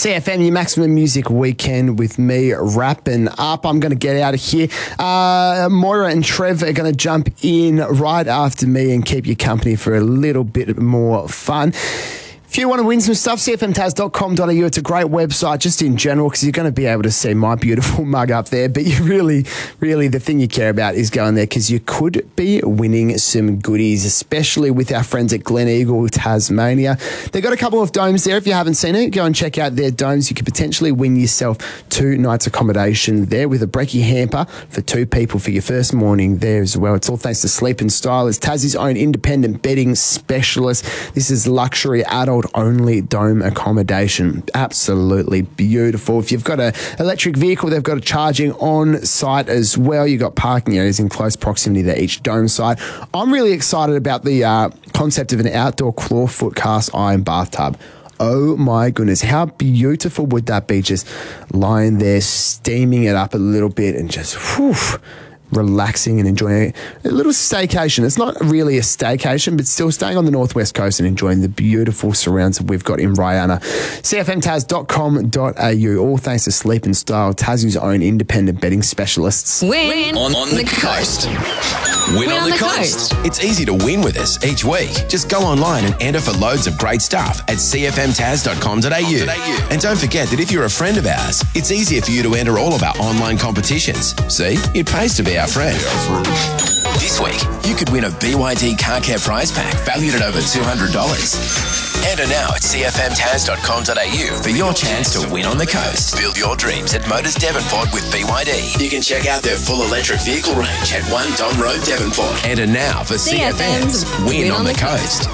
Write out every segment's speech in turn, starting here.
CFM, your maximum music weekend with me wrapping up. I'm going to get out of here. Moira and Trev are going to jump in right after me and keep you company for a little bit more fun. If you want to win some stuff, cfmtaz.com.au. It's a great website just in general because you're going to be able to see my beautiful mug up there. But you really, the thing you care about is going there because you could be winning some goodies, especially with our friends at Gleneagle, Tasmania. They've got a couple of domes there. If you haven't seen it, go and check out their domes. You could potentially win yourself 2 nights accommodation there with a brekkie hamper for 2 people for your first morning there as well. It's all thanks to Sleep and Style as Tassie's own independent bedding specialist. This is luxury adult only dome accommodation. Absolutely beautiful. If you've got an electric vehicle, they've got a charging on site as well. You've got parking areas in close proximity to each dome site. I'm really excited about the concept of an outdoor clawfoot cast iron bathtub. Oh my goodness, how beautiful would that be, just lying there steaming it up a little bit and just relaxing and enjoying a little staycation. It's not really a staycation, but still staying on the northwest coast and enjoying the beautiful surrounds that we've got in Rihanna. cfmtaz.com.au. All thanks to Sleep and Style, Tassie's own independent bedding specialists. Win on the coast. Win on the coast. It's easy to win with us each week. Just go online and enter for loads of great stuff at cfmtaz.com.au. And don't forget that if you're a friend of ours, it's easier for you to enter all of our online competitions. See, it pays to be our friend. This week, you could win a BYD car care prize pack valued at over $200. Enter now at cfmtaz.com.au for your chance to win on the coast. Build your dreams at Motors Devonport with BYD. You can check out their full electric vehicle range at 1 Don Road, Devonport. Enter now for CFM's Win on the Coast.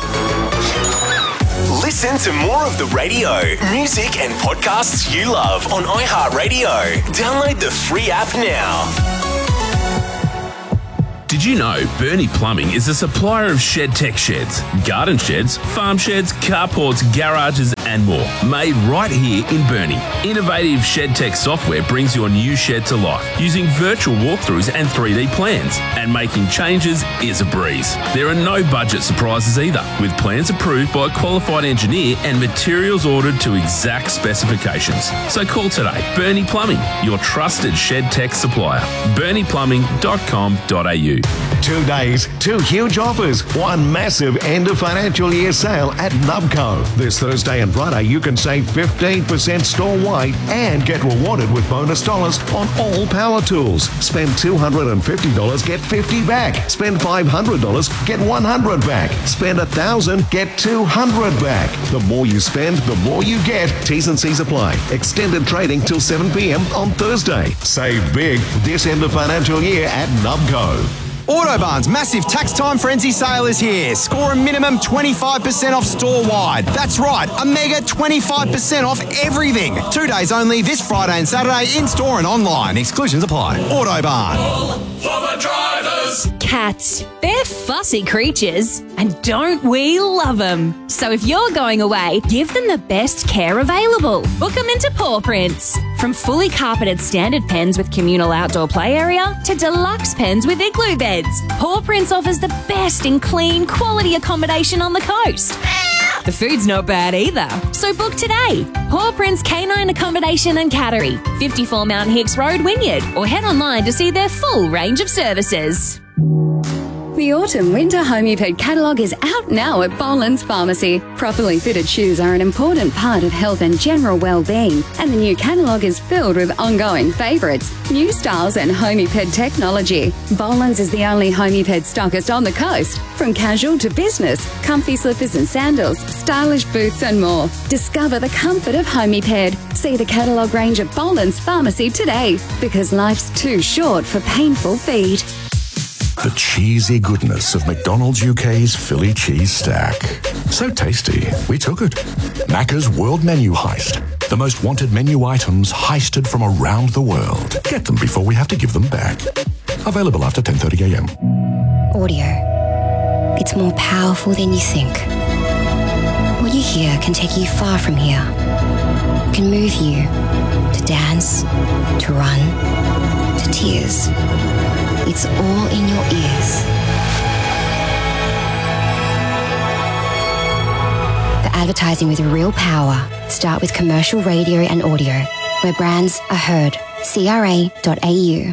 Listen to more of the radio, music and podcasts you love on iHeartRadio. Download the free app now. Did you know Bernie Plumbing is a supplier of shed tech sheds, garden sheds, farm sheds, carports, garages and more, made right here in Bernie. Innovative shed tech software brings your new shed to life using virtual walkthroughs and 3D plans, and making changes is a breeze. There are no budget surprises either, with plans approved by a qualified engineer and materials ordered to exact specifications. So call today. Bernie Plumbing, your trusted shed tech supplier. bernieplumbing.com.au. 2 days, 2 huge offers, 1 massive end of financial year sale at Nubco. This Thursday and Friday, you can save 15% store-wide and get rewarded with bonus dollars on all power tools. Spend $250, get $50 back. Spend $500, get $100 back. Spend $1,000, get $200 back. The more you spend, the more you get. T's and C's apply. Extended trading till 7 p.m. on Thursday. Save big this end of financial year at Nubco. Autobarn's massive tax time frenzy sale is here. Score a minimum 25% off store-wide. That's right, a mega 25% off everything. 2 days only this Friday and Saturday in-store and online. Exclusions apply. Autobarn. All for the drivers. Cats. They're fussy creatures, and don't we love them? So if you're going away, give them the best care available. Book them into Paw Prints. From fully carpeted standard pens with communal outdoor play area to deluxe pens with igloo beds, Paw Prints offers the best in clean, quality accommodation on the coast. The food's not bad either. So book today. Paw Prints Canine Accommodation and Cattery, 54 Mount Hicks Road, Wynyard, or head online to see their full range of services. The Autumn-Winter Homeped catalogue is out now at Boland's Pharmacy. Properly fitted shoes are an important part of health and general well-being, and the new catalogue is filled with ongoing favourites, new styles and Homeped technology. Boland's is the only Homeped stockist on the coast. From casual to business, comfy slippers and sandals, stylish boots and more. Discover the comfort of Homeped. See the catalogue range at Boland's Pharmacy today, because life's too short for painful feet. The cheesy goodness of McDonald's UK's Philly cheese stack. So tasty, we took it. Macca's World Menu Heist. The most wanted menu items heisted from around the world. Get them before we have to give them back. Available after 10:30 a.m. Audio. It's more powerful than you think. What you hear can take you far from here. Can move you to dance, to run, to tears. It's all in your ears. The advertising with real power start with commercial radio and audio, where brands are heard. CRA.au.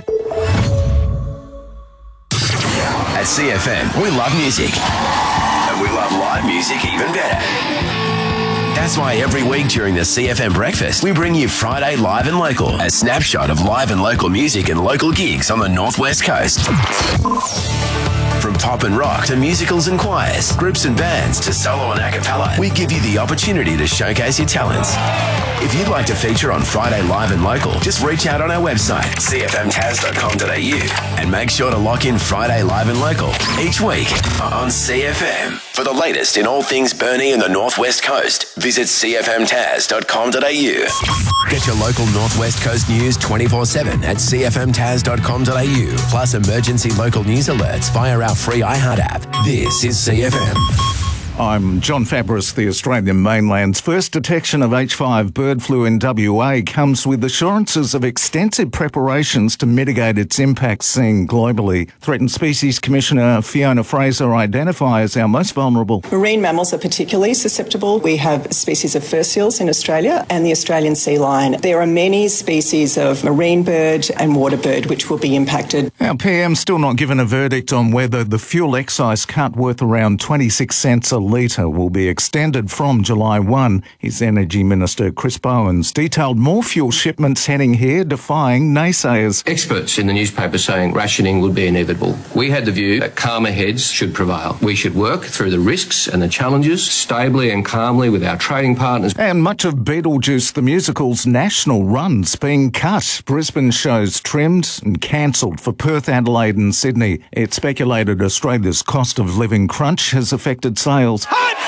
At CFM, we love music. And we love live music even better. That's why every week during the CFM Breakfast, we bring you Friday Live and Local, a snapshot of live and local music and local gigs on the Northwest Coast. From pop and rock to musicals and choirs, groups and bands to solo and a cappella, we give you the opportunity to showcase your talents. If you'd like to feature on Friday Live and Local, just reach out on our website, cfmtas.com.au, and make sure to lock in Friday Live and Local each week on CFM. For the latest in all things Burnie and the Northwest Coast, visit cfmtas.com.au. Get your local Northwest Coast news 24/7 at cfmtas.com.au, plus emergency local news alerts via our free iHeart app. This is CFM. I'm John Fabris. The Australian mainland's first detection of H5 bird flu in WA comes with assurances of extensive preparations to mitigate its impacts seen globally. Threatened Species Commissioner Fiona Fraser identifies our most vulnerable. Marine mammals are particularly susceptible. We have species of fur seals in Australia and the Australian sea lion. There are many species of marine bird and water bird which will be impacted. Our PM's still not given a verdict on whether the fuel excise cut worth around 26 cents a litre will be extended from July 1. His Energy Minister Chris Bowens detailed more fuel shipments heading here, defying naysayers. Experts in the newspaper saying rationing would be inevitable. We had the view that calmer heads should prevail. We should work through the risks and the challenges stably and calmly with our trading partners. And much of Beetlejuice the musical's national run's being cut. Brisbane shows trimmed and cancelled for Perth, Adelaide and Sydney. It's speculated Australia's cost of living crunch has affected sales.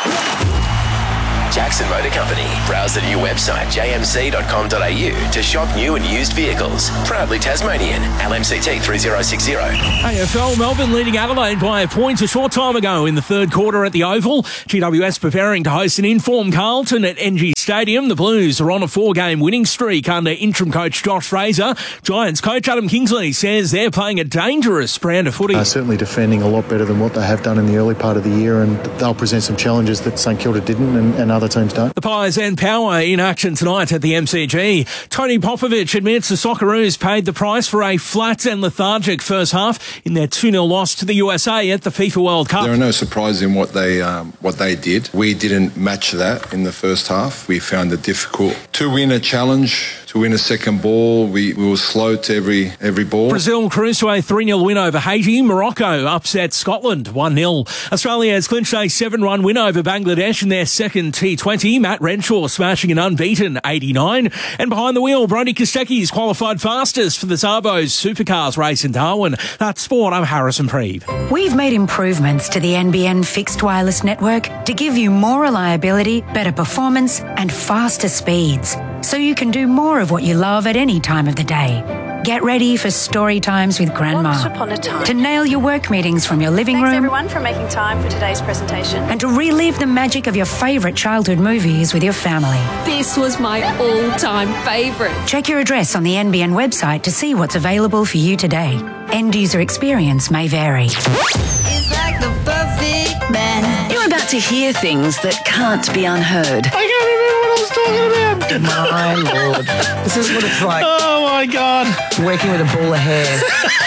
Jackson Motor Company. Browse the new website jmc.com.au to shop new and used vehicles. Proudly Tasmanian. LMCT 3060. AFL, Melbourne leading Adelaide by a point a short time ago in the third quarter at the Oval. GWS preparing to host an informed Carlton at NG Stadium. The Blues are on a 4-game winning streak under interim coach Josh Fraser. Giants coach Adam Kingsley says they're playing a dangerous brand of footy. Certainly defending a lot better than what they have done in the early part of the year, and they'll present some challenges that St Kilda didn't and other teams don't. The Pies and Power in action tonight at the MCG. Tony Popovich admits the Socceroos paid the price for a flat and lethargic first half in their 2-0 loss to the USA at the FIFA World Cup. There are no surprises in what they did. We didn't match that in the first half. We found it difficult to win a challenge, to win a second ball. We were slow to every ball. Brazil cruised to a 3-0 win over Haiti. Morocco upset Scotland 1-0. Australia has clinched a 7-run win over Bangladesh in their second T20. Matt Renshaw smashing an unbeaten 89. And behind the wheel, Brody Kostecki's qualified fastest for the Sarbos Supercars race in Darwin. That's sport. I'm Harrison Preeve. We've made improvements to the NBN fixed wireless network to give you more reliability, better performance and faster speeds, so you can do more of what you love at any time of the day. Get ready for story times with Grandma. Once upon a time. To nail your work meetings from your living Thanks room. everyone for making time for today's presentation. And to relive the magic of your favourite childhood movies with your family. This was my all-time favourite. Check your address on the NBN website to see what's available for you today. End user experience may vary. It's like the perfect man. You're about to hear things that can't be unheard. I can't remember what I was talking about. My Lord. This is what it's like. Oh, my God. Working with a ball of hair.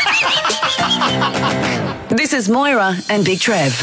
This is Moira and Big Trev.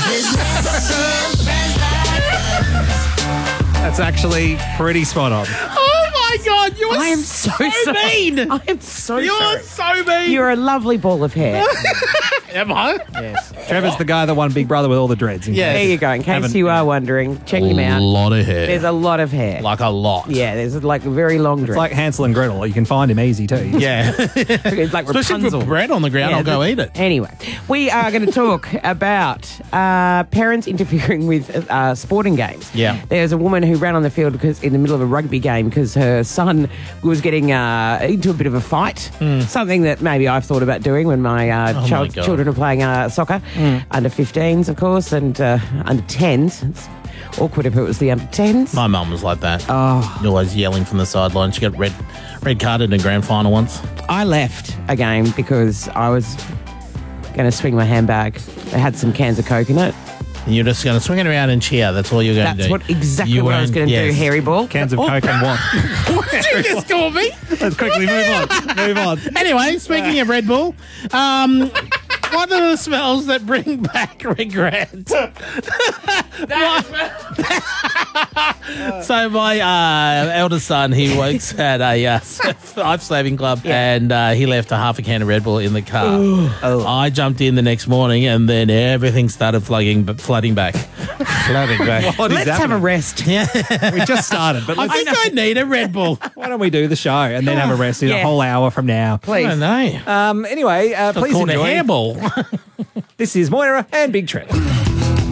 That's actually pretty spot on. Oh, my God. You are so mean. I am so You're so mean. You're a lovely ball of hair. Am I? Yes. Trevor's the guy that won Big Brother with all the dreads. Yeah. There you go. In case you are wondering, check him out. A lot of hair. There's a lot of hair. Like a lot. Yeah, there's like a very long dress. It's like Hansel and Gretel. You can find him easy too. Yeah. It's like Especially Rapunzel. with bread on the ground, I'll go eat it. Anyway, we are going to talk about parents interfering with sporting games. Yeah. There's a woman who ran on the field because in the middle of a rugby game because her son was getting into a bit of a fight. Something that maybe I've thought about doing when my children are playing soccer. Under 15s, of course, and under 10s. It's awkward if it was the under 10s. My mum was like that. Oh. Always yelling from the sideline. She got red carded in a grand final once. I left a game because I was going to swing my handbag. It had some cans of Coke in it. And you're just going to swing it around and cheer. That's all you're going to do. That's what exactly what I was going to do, hairy ball. Cans of Coke and what? What did you just call me? Let's quickly move on. Anyway, speaking of Red Bull, what are the smells that bring back regret? So my eldest son, he works at a ice slaving club, and he left a half a can of Red Bull in the car. I jumped in the next morning, and then everything started flooding back. Flooding back. Let's have a rest. We just started, but I think I need a Red Bull. why don't we do the show and then have a rest in a whole hour from now? Please. I don't know. Anyway, please Called a enjoy. hairball. This is Moira and Big Trev.